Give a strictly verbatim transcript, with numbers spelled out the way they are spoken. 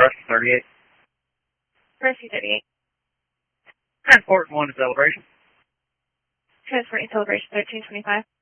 Rescue thirty-eight. Rescue thirty-eight. Transport one to celebration. Transporting celebration thirteen twenty-five.